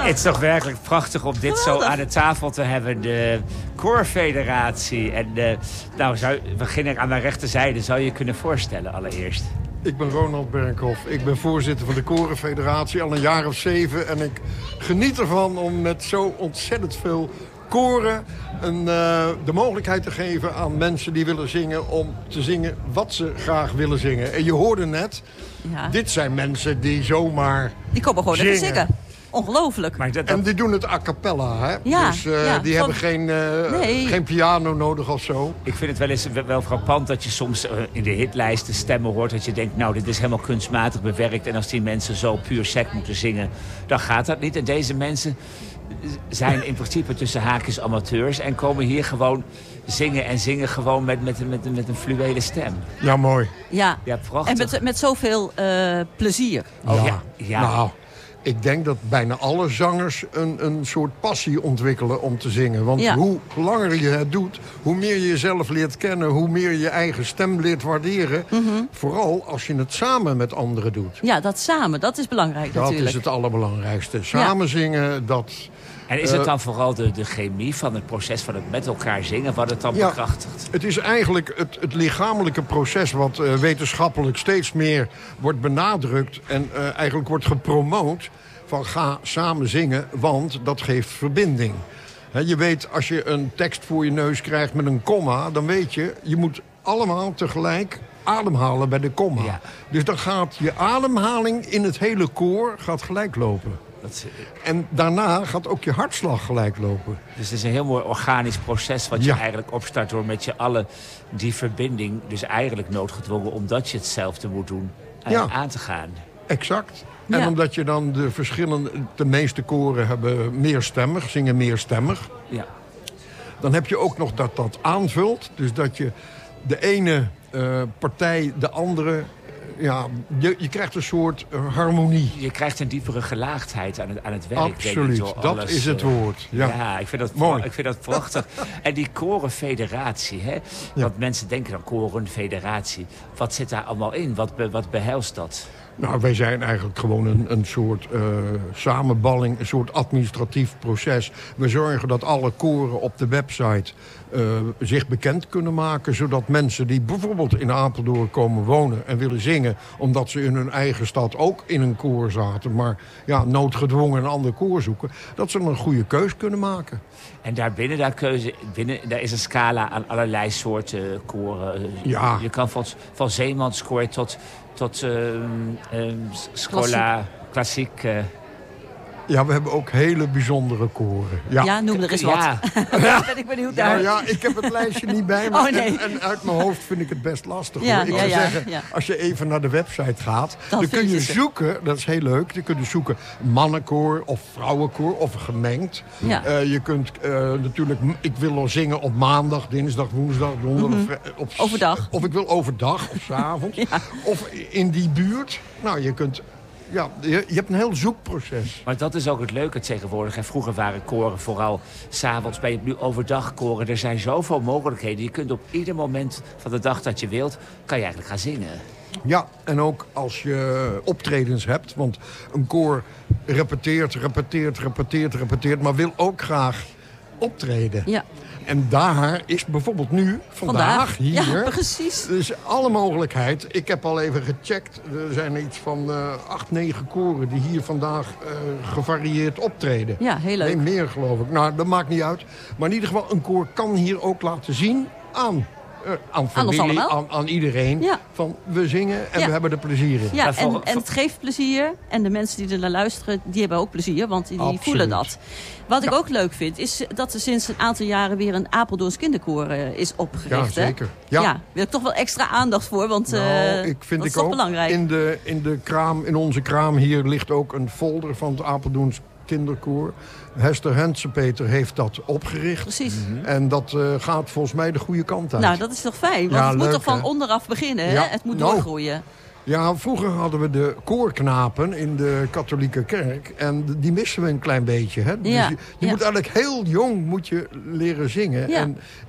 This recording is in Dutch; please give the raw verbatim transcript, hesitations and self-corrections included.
Het is toch werkelijk prachtig om dit Geweldig. zo aan de tafel te hebben. De Koorfederatie. En uh, nou, zou, we beginnen aan de rechterzijde. Zou je je kunnen voorstellen allereerst? Ik ben Ronald Berkhoff. Ik ben voorzitter van de Korenfederatie al een jaar of zeven. En ik geniet ervan om met zo ontzettend veel koren een, uh, de mogelijkheid te geven aan mensen die willen zingen... om te zingen wat ze graag willen zingen. En je hoorde net, Ja. dit zijn mensen die zomaar Die komen gewoon zingen. even zingen. Ongelooflijk. Maar dat, dat, En die doen het a cappella, hè? Ja, dus uh, ja, die van- hebben geen, uh, Nee. geen piano nodig of zo. ik vind het wel eens wel frappant dat je soms uh, in de hitlijsten stemmen hoort... dat je denkt, nou, dit is helemaal kunstmatig bewerkt... en als die mensen zo puur sec moeten zingen, dan gaat dat niet. En deze mensen zijn in principe tussen haakjes amateurs... en komen hier gewoon zingen en zingen gewoon met, met, met, met een fluwelen stem. Ja, mooi. Ja. Ja, prachtig. En met, met zoveel uh, plezier. Oh, ja. Ja. Nou, ik denk dat bijna alle zangers een, een soort passie ontwikkelen om te zingen. Want Ja. hoe langer je het doet, hoe meer je jezelf leert kennen... hoe meer je je eigen stem leert waarderen. Mhm. Vooral als je het samen met anderen doet. Ja, dat samen, dat is belangrijk Dat natuurlijk. is het allerbelangrijkste. Samen zingen, dat... En is het Uh, dan vooral de, de chemie van het proces van het met elkaar zingen... wat het dan Ja. bekrachtigt? Het is eigenlijk het, het lichamelijke proces wat uh, wetenschappelijk steeds meer wordt benadrukt... en uh, eigenlijk wordt gepromoot van ga samen zingen, want dat geeft verbinding. He, je weet, als je een tekst voor je neus krijgt met een komma... dan weet je, je moet allemaal tegelijk ademhalen bij de komma. Ja. Dus dan gaat je ademhaling in het hele koor gaat gelijk lopen. Dat is, En daarna gaat ook je hartslag gelijk lopen. dus het is een heel mooi organisch proces... wat je Ja. eigenlijk opstart door met je allen die verbinding... dus eigenlijk noodgedwongen, omdat je hetzelfde moet doen, uh, Ja. aan te gaan. Exact. Ja. En omdat je dan de verschillende... de meeste koren hebben meerstemmig, zingen meerstemmig. Ja. Dan heb je ook nog dat dat aanvult. Dus dat je de ene uh, partij de andere... Ja, je, je krijgt een soort uh, harmonie. Je krijgt een diepere gelaagdheid aan het, aan het werk. denk ik, Absoluut, door dat alles, is het uh, woord. Ja. Ja, ik, vind dat Mooi. pra- ik vind dat prachtig. En die korenfederatie, hè? Want mensen denken dan korenfederatie. Wat zit daar allemaal in? Wat, be, wat behelst dat? Nou, wij zijn eigenlijk gewoon een, een soort uh, samenballing, een soort administratief proces. We zorgen dat alle koren op de website uh, zich bekend kunnen maken... zodat mensen die bijvoorbeeld in Apeldoorn komen wonen en willen zingen... omdat ze in hun eigen stad ook in een koor zaten... maar ja, noodgedwongen een ander koor zoeken... dat ze dan een goede keus kunnen maken. En daarbinnen, daar, keuze, binnen, daar is een scala aan allerlei soorten koren. Ja. Je kan van, van zeemanskoor tot, tot uh, uh, scola, klassiek... Uh, Ja, we hebben ook hele bijzondere koren. Ja, Ja, noem er eens wat. ja. Daar ben ik benieuwd Nou naar. ja, ik heb het lijstje niet bij me. Oh, nee. en, en uit mijn hoofd vind ik het best lastig. Ja, hoor. Ik ja, zou ja, zeggen, ja. als je even naar de website gaat... Dan dan, kun vind je je ze. zoeken, dat is heel leuk... je kunt zoeken mannenkoor of vrouwenkoor of gemengd. Ja. Uh, je kunt uh, natuurlijk... Ik wil al zingen op maandag, dinsdag, woensdag, donderdag... Mhm. vri- op, Overdag. Of ik wil overdag of 's avonds. Ja. Of in die buurt. Nou, je kunt... Ja, je, je hebt een heel zoekproces. Maar dat is ook het leuke tegenwoordig. En vroeger waren koren vooral 's avonds, bij nu overdag koren. Er zijn zoveel mogelijkheden. Je kunt op ieder moment van de dag dat je wilt, kan je eigenlijk gaan zingen. Ja, en ook als je optredens hebt. Want een koor repeteert, repeteert, repeteert, repeteert... maar wil ook graag optreden. Ja. En daar is bijvoorbeeld nu, vandaag, hier... Ja, precies. Dus alle mogelijkheid. Ik heb al even gecheckt. Er zijn iets van uh, acht, negen koren die hier vandaag uh, gevarieerd optreden. Ja, heel leuk. Nee, meer geloof ik. Nou, dat maakt niet uit. Maar in ieder geval, een koor kan hier ook laten zien aan... Uh, aan familie, aan, allemaal. aan iedereen. Ja. Van, we zingen en Ja. we hebben er plezier in. Ja, Maar voor- en, en het geeft plezier. En de mensen die er naar luisteren, die hebben ook plezier. Want die Absoluut. voelen dat. Wat ik Ja. ook leuk vind, is dat er sinds een aantal jaren weer een Apeldoorns kinderkoor uh, is opgericht. Ja, hè? zeker. Ja. Ja, daar wil ik toch wel extra aandacht voor. Want uh, Nou, ik vind dat is ik toch ook, belangrijk. In, de, in, de kraam, in onze kraam hier ligt ook een folder van het Apeldoorns kinderkoor. Hester Hensepeter heeft dat opgericht. Precies. En dat uh, gaat volgens mij de goede kant uit. Nou, dat is toch fijn. Want Ja, het moet leuk, toch van hè? onderaf beginnen. Hè? Ja, Het moet nou. doorgroeien. Ja, vroeger hadden we de koorknapen in de katholieke kerk. En d- die missen we een klein beetje. Hè? Ja, Dus je je ja. moet eigenlijk heel jong moet je leren zingen. Ja. En